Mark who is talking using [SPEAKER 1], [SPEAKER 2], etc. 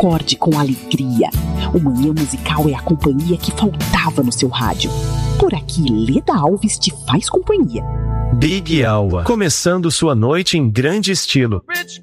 [SPEAKER 1] acorde com alegria. O Manhã Musical é a companhia que faltava no seu rádio. Por aqui, Leda Alves te faz companhia.
[SPEAKER 2] Big Hour, começando sua noite em grande estilo.